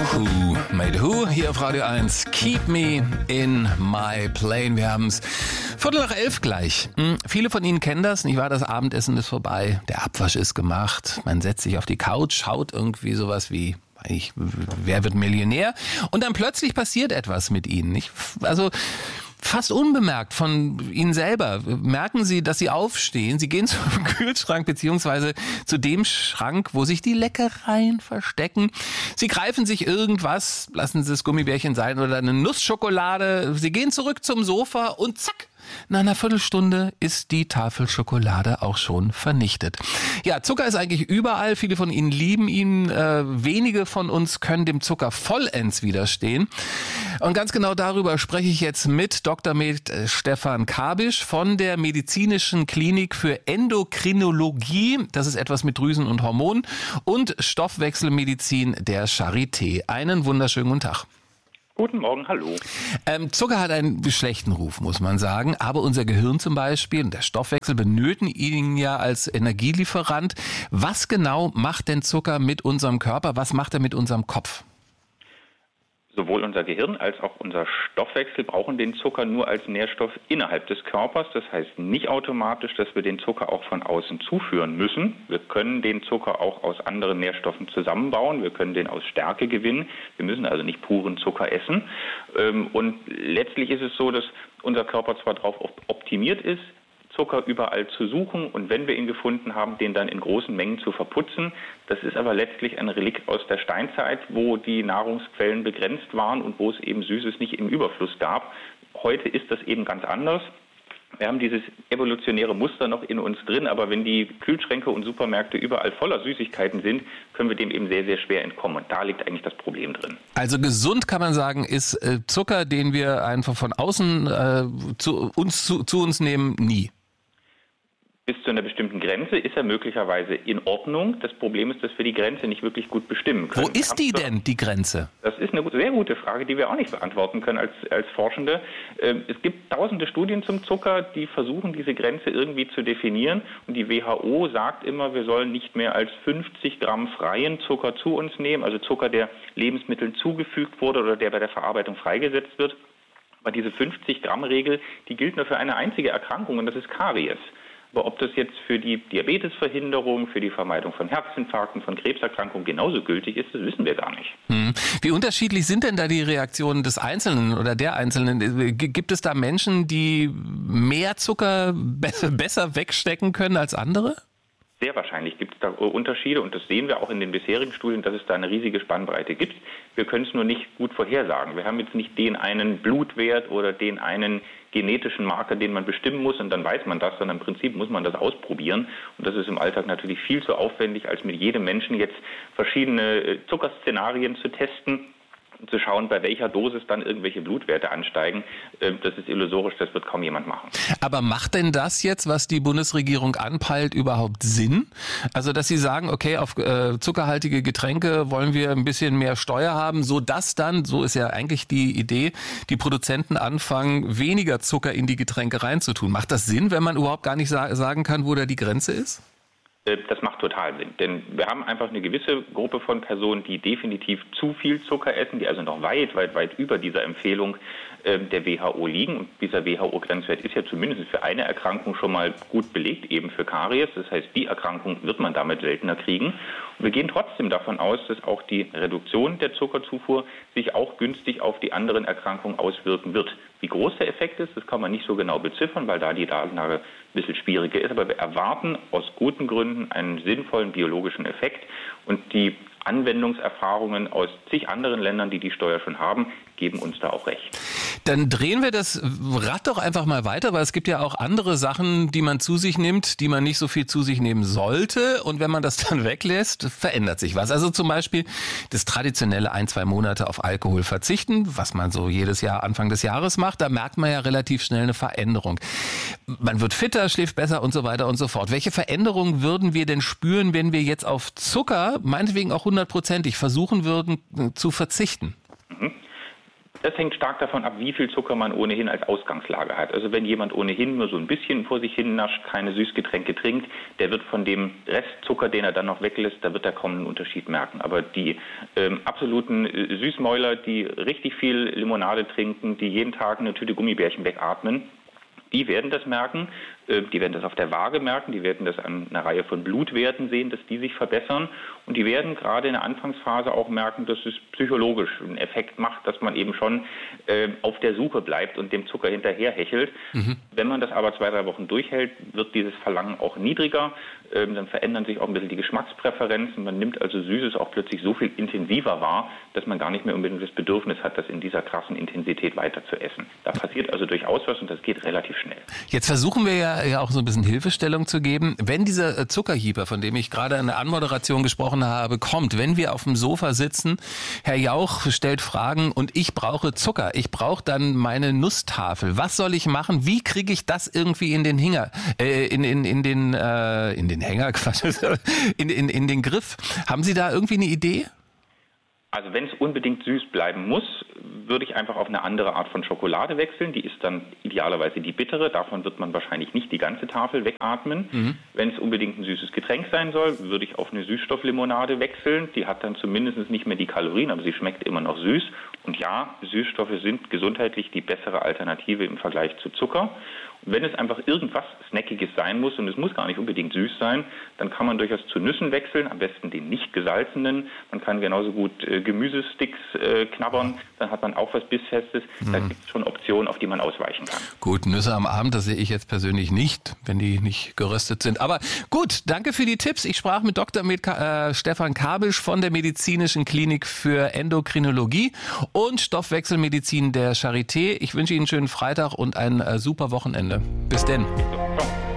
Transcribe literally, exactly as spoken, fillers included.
Who made who? Hier auf Radio eins. Keep me in my plane. Wir haben's Viertel nach elf gleich. Hm, viele von Ihnen kennen das, nicht wahr? Das Abendessen ist vorbei, der Abwasch ist gemacht, man setzt sich auf die Couch, schaut irgendwie sowas wie Ich, wer wird Millionär? Und dann plötzlich passiert etwas mit Ihnen. Nicht? Also fast unbemerkt von Ihnen selber merken Sie, dass Sie aufstehen. Sie gehen zum Kühlschrank beziehungsweise zu dem Schrank, wo sich die Leckereien verstecken. Sie greifen sich irgendwas, lassen Sie es Gummibärchen sein oder eine Nussschokolade. Sie gehen zurück zum Sofa und zack, nach einer Viertelstunde ist die Tafel Schokolade auch schon vernichtet. Ja, Zucker ist eigentlich überall. Viele von Ihnen lieben ihn. Äh, wenige von uns können dem Zucker vollends widerstehen. Und ganz genau darüber spreche ich jetzt mit Doktor Med Stefan Kabisch von der Medizinischen Klinik für Endokrinologie. Das ist etwas mit Drüsen und Hormonen und Stoffwechselmedizin der Charité. Einen wunderschönen guten Tag. Guten Morgen, hallo. Ähm, Zucker hat einen schlechten Ruf, muss man sagen. Aber unser Gehirn zum Beispiel und der Stoffwechsel benötigen ihn ja als Energielieferant. Was genau macht denn Zucker mit unserem Körper? Was macht er mit unserem Kopf? Sowohl unser Gehirn als auch unser Stoffwechsel brauchen den Zucker nur als Nährstoff innerhalb des Körpers. Das heißt nicht automatisch, dass wir den Zucker auch von außen zuführen müssen. Wir können den Zucker auch aus anderen Nährstoffen zusammenbauen. Wir können den aus Stärke gewinnen. Wir müssen also nicht puren Zucker essen. Und letztlich ist es so, dass unser Körper zwar darauf optimiert ist, Zucker überall zu suchen und wenn wir ihn gefunden haben, den dann in großen Mengen zu verputzen. Das ist aber letztlich ein Relikt aus der Steinzeit, wo die Nahrungsquellen begrenzt waren und wo es eben Süßes nicht im Überfluss gab. Heute ist das eben ganz anders. Wir haben dieses evolutionäre Muster noch in uns drin, aber wenn die Kühlschränke und Supermärkte überall voller Süßigkeiten sind, können wir dem eben sehr, sehr schwer entkommen. Und da liegt eigentlich das Problem drin. Also gesund kann man sagen, ist äh, Zucker, den wir einfach von außen äh, zu uns, zu, zu uns nehmen, nie. Bis zu einer bestimmten Grenze ist er möglicherweise in Ordnung. Das Problem ist, dass wir die Grenze nicht wirklich gut bestimmen können. Wo ist die denn, die Grenze? Das ist eine sehr gute Frage, die wir auch nicht beantworten können als, als Forschende. Es gibt tausende Studien zum Zucker, die versuchen, diese Grenze irgendwie zu definieren. Und die W H O sagt immer, wir sollen nicht mehr als fünfzig Gramm freien Zucker zu uns nehmen, also Zucker, der Lebensmitteln zugefügt wurde oder der bei der Verarbeitung freigesetzt wird. Aber diese fünfzig Gramm Regel, die gilt nur für eine einzige Erkrankung und das ist Karies. Aber ob das jetzt für die Diabetesverhinderung, für die Vermeidung von Herzinfarkten, von Krebserkrankungen genauso gültig ist, das wissen wir gar nicht. Hm. Wie unterschiedlich sind denn da die Reaktionen des Einzelnen oder der Einzelnen? Gibt es da Menschen, die mehr Zucker besser wegstecken können als andere? Sehr wahrscheinlich gibt es da Unterschiede und das sehen wir auch in den bisherigen Studien, dass es da eine riesige Spannbreite gibt. Wir können es nur nicht gut vorhersagen. Wir haben jetzt nicht den einen Blutwert oder den einen genetischen Marker, den man bestimmen muss und dann weiß man das, sondern im Prinzip muss man das ausprobieren. Und das ist im Alltag natürlich viel zu aufwendig, als mit jedem Menschen jetzt verschiedene Zuckerszenarien zu testen. Zu schauen, bei welcher Dosis dann irgendwelche Blutwerte ansteigen, das ist illusorisch, das wird kaum jemand machen. Aber macht denn das jetzt, was die Bundesregierung anpeilt, überhaupt Sinn? Also, dass Sie sagen, okay, auf äh, zuckerhaltige Getränke wollen wir ein bisschen mehr Steuer haben, sodass dann, so ist ja eigentlich die Idee, die Produzenten anfangen, weniger Zucker in die Getränke reinzutun. Macht das Sinn, wenn man überhaupt gar nicht sa- sagen kann, wo da die Grenze ist? Das macht total Sinn, denn wir haben einfach eine gewisse Gruppe von Personen, die definitiv zu viel Zucker essen, die also noch weit, weit, weit über dieser Empfehlung äh, der W H O liegen. Und dieser W H O-Grenzwert ist ja zumindest für eine Erkrankung schon mal gut belegt, eben für Karies. Das heißt, die Erkrankung wird man damit seltener kriegen. Und wir gehen trotzdem davon aus, dass auch die Reduktion der Zuckerzufuhr sich auch günstig auf die anderen Erkrankungen auswirken wird. Wie groß der Effekt ist, das kann man nicht so genau beziffern, weil da die Datenlage ein bisschen schwieriger ist. Aber wir erwarten aus guten Gründen einen sinnvollen biologischen Effekt. Und die Anwendungserfahrungen aus zig anderen Ländern, die die Steuer schon haben, geben uns da auch recht. Dann drehen wir das Rad doch einfach mal weiter, weil es gibt ja auch andere Sachen, die man zu sich nimmt, die man nicht so viel zu sich nehmen sollte. Und wenn man das dann weglässt, verändert sich was. Also zum Beispiel das traditionelle ein, zwei Monate auf Alkohol verzichten, was man so jedes Jahr Anfang des Jahres macht. Da merkt man ja relativ schnell eine Veränderung. Man wird fitter, schläft besser und so weiter und so fort. Welche Veränderungen würden wir denn spüren, wenn wir jetzt auf Zucker, meinetwegen auch hundertprozentig, versuchen würden zu verzichten? Das hängt stark davon ab, wie viel Zucker man ohnehin als Ausgangslage hat. Also wenn jemand ohnehin nur so ein bisschen vor sich hin nascht, keine Süßgetränke trinkt, der wird von dem Restzucker, den er dann noch weglässt, da wird er kaum einen Unterschied merken. Aber die ähm, absoluten äh, Süßmäuler, die richtig viel Limonade trinken, die jeden Tag eine Tüte Gummibärchen wegatmen, die werden das merken, die werden das auf der Waage merken, die werden das an einer Reihe von Blutwerten sehen, dass die sich verbessern und die werden gerade in der Anfangsphase auch merken, dass es psychologisch einen Effekt macht, dass man eben schon äh, auf der Suche bleibt und dem Zucker hinterherhechelt. Mhm. Wenn man das aber zwei, drei Wochen durchhält, wird dieses Verlangen auch niedriger, ähm, dann verändern sich auch ein bisschen die Geschmackspräferenzen, man nimmt also Süßes auch plötzlich so viel intensiver wahr, dass man gar nicht mehr unbedingt das Bedürfnis hat, das in dieser krassen Intensität weiter zu essen. Da passiert also durchaus was und das geht relativ schnell. Jetzt versuchen wir ja, ja auch so ein bisschen Hilfestellung zu geben. Wenn dieser Zuckerhieber, von dem ich gerade in der Anmoderation gesprochen habe, kommt, wenn wir auf dem Sofa sitzen, Herr Jauch stellt Fragen und ich brauche Zucker, ich brauche dann meine Nusstafel. Was soll ich machen? Wie kriege ich das irgendwie in den Hänger, äh, in, in, in den, äh, in den Hänger, Quatsch, in, in, in den Griff? Haben Sie da irgendwie eine Idee? Also wenn es unbedingt süß bleiben muss, würde ich einfach auf eine andere Art von Schokolade wechseln. Die ist dann idealerweise die bittere. Davon wird man wahrscheinlich nicht die ganze Tafel wegatmen. Mhm. Wenn es unbedingt ein süßes Getränk sein soll, würde ich auf eine Süßstofflimonade wechseln. Die hat dann zumindest nicht mehr die Kalorien, aber sie schmeckt immer noch süß. Und ja, Süßstoffe sind gesundheitlich die bessere Alternative im Vergleich zu Zucker. Und wenn es einfach irgendwas Snackiges sein muss, und es muss gar nicht unbedingt süß sein, dann kann man durchaus zu Nüssen wechseln, am besten den nicht gesalzenen. Man kann genauso gut äh, Gemüsesticks äh, knabbern, dann hat man auch was Bissfestes. Mhm. Da gibt es schon Optionen, auf die man ausweichen kann. Gut, Nüsse am Abend, das sehe ich jetzt persönlich nicht, wenn die nicht geröstet sind. Aber gut, danke für die Tipps. Ich sprach mit Doktor Med- äh, Stefan Kabisch von der Medizinischen Klinik für Endokrinologie und Stoffwechselmedizin der Charité. Ich wünsche Ihnen einen schönen Freitag und ein äh, super Wochenende. Bis denn. So,